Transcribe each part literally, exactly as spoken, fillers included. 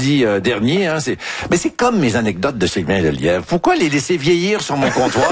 samedi euh, dernier. Hein, c'est... Mais c'est comme mes anecdotes de Sylvain Lelièvre. Pourquoi les laisser vieillir sur mon comptoir?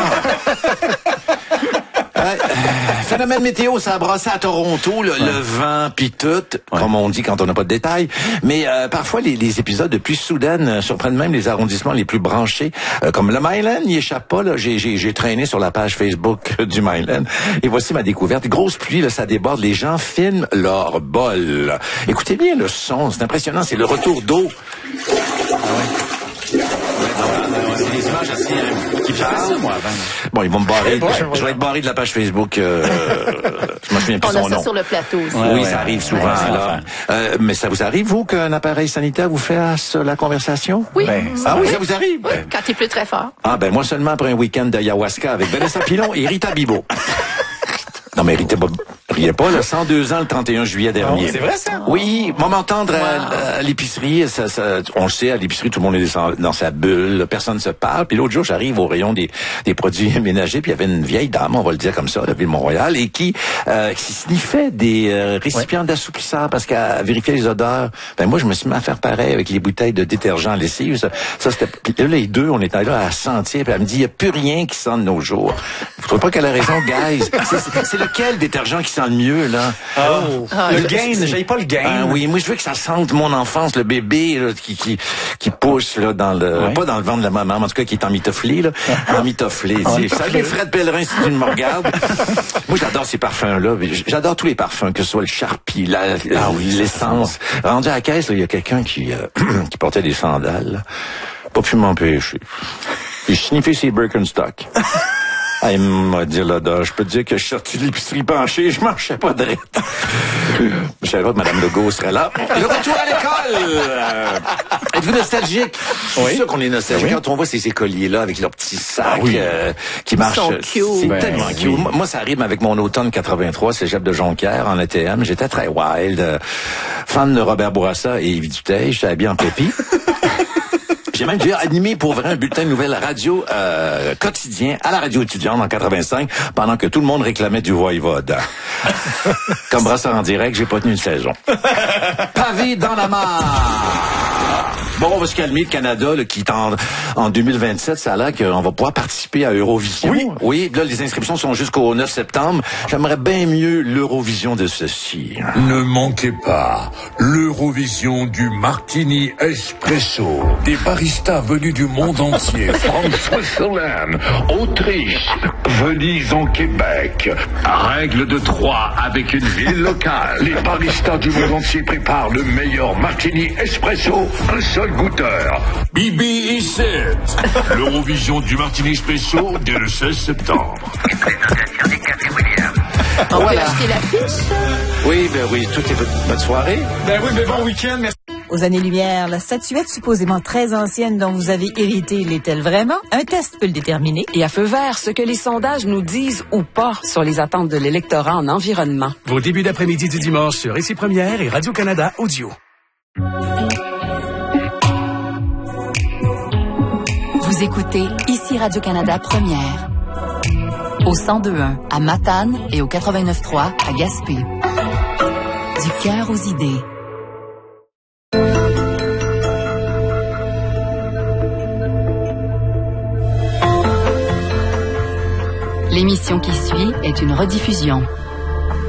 Euh, phénomène météo, ça a brassé à Toronto, le, ouais. le vent pis tout, ouais. comme on dit quand on n'a pas de détails. Mais euh, parfois, les, les épisodes de pluie soudaine euh, surprennent même les arrondissements les plus branchés. Euh, comme le Myland, n'y échappe pas. Là, j'ai, j'ai, j'ai traîné sur la page Facebook du Myland. Et voici ma découverte. Grosse pluie, là, ça déborde. Les gens filment leur bol. Écoutez bien le son, c'est impressionnant. C'est le retour d'eau. Ah ouais. C'est des images assez euh, qui parlent. Ça, moi, avant. Bon, ils vont me barrer. Ouais, je, je vais être barré de la page Facebook. Euh, je me souviens plus On son nom. On a ça sur le plateau aussi. Ouais, oui, ouais, ça arrive souvent. ouais, alors, euh, mais ça vous arrive, vous, qu'un appareil sanitaire vous fasse la conversation? Oui. Ben, ah oui, ça vous arrive? Oui, quand il pleut très fort. Ah ben moi seulement après un week-end d'ayahuasca avec Vanessa Pilon et Rita Bibo. Non, mais Rita Bibo... Riez pas, là, cent deux ans le trente et un juillet dernier. Oh, c'est vrai, ça? Oui, moi m'entendre wow. à, à l'épicerie, ça, ça, on le sait, à l'épicerie, tout le monde est dans sa bulle, là, personne ne se parle. Puis l'autre jour, j'arrive au rayon des, des produits ménagers, puis il y avait une vieille dame, on va le dire comme ça, de la ville Mont-Royal, et qui, euh, qui sniffait des euh, récipients ouais. d'assouplisseur parce qu'elle vérifiait les odeurs. Ben moi, je me suis mis à faire pareil avec les bouteilles de détergent à lessive. Ça, ça c'était... Puis là, les deux, on était là à sentir, puis elle me dit, il n'y a plus rien qui sent de nos jours. Vous trouvez pas qu'elle a raison, guys? c'est, c'est, c'est lequel détergent qui sent le mieux, là? Oh, oh, le gain, j'aille pas le gain. Ah, oui, moi je veux que ça sente mon enfance, le bébé là, qui qui qui pousse là dans le ouais. pas dans le ventre de la maman, mais en tout cas qui est emmitofflé là, emmitofflé. Salut Fred Pellerin si tu me regardes. Moi j'adore ces parfums là, j'adore tous les parfums, que ce soit le Sharpie, la, ah, oui, l'essence. Rendu à la caisse, il y a quelqu'un qui euh, qui portait des sandales, là. Pas pu m'empêcher. J'ai sniffé ses Birkenstock. Ah, il m'a dit l'odeur. Je peux te dire que je suis sorti de l'épicerie penché, je marchais pas droit. Je savais pas que Mme Legault serait là. Le retour à l'école! Euh, êtes-vous nostalgique? Je suis oui. sûr qu'on est nostalgique. Oui. Quand on voit ces écoliers-là avec leurs petits sacs ah, oui. euh, qui marchent. C'est ben, tellement cute. Oui. Moi, ça arrive avec mon automne quatre-vingt-trois, cégep de Jonquière, en A T M. J'étais très wild. Euh, fan de Robert Bourassa et Yves Duteil. J'étais habillé en pépi. J'ai même dû animer pour vrai un bulletin de nouvelles radio euh, quotidien à la radio étudiante en quatre-vingt-cinq pendant que tout le monde réclamait du voivode. Comme brasseur en direct, j'ai pas tenu une saison. Pavé dans la mare. Bon, on va se calmer. Le Canada, là, qui est en, en deux mille vingt-sept, ça a l'air qu'on va pouvoir participer à Eurovision. Oui. Oui, là, les inscriptions sont jusqu'au neuf septembre. J'aimerais bien mieux l'Eurovision de ceci. Ne manquez pas l'Eurovision du Martini Espresso. Des baristas venus du monde entier. France, Switzerland, Autriche, Venise en Québec. Règle de trois avec une ville locale. Les baristas du monde entier préparent le meilleur Martini Espresso. Un seul goûteur. Bibi is it. L'Eurovision du Martini Espresso dès le seize septembre. On voilà. peut acheter l'affiche? Oui, ben oui, tout est bonne soirée. Ben oui, mais bon week-end, merci. Aux années-lumière, la statuette supposément très ancienne dont vous avez hérité l'est-elle vraiment? Un test peut le déterminer. Et à feu vert, ce que les sondages nous disent ou pas sur les attentes de l'électorat en environnement. Vos débuts d'après-midi du dimanche sur Ici Première et Radio-Canada Audio. Vous écoutez Ici Radio-Canada Première. Au cent deux un à Matane et au quatre-vingt-neuf trois à Gaspé. Du cœur aux idées. L'émission qui suit est une rediffusion.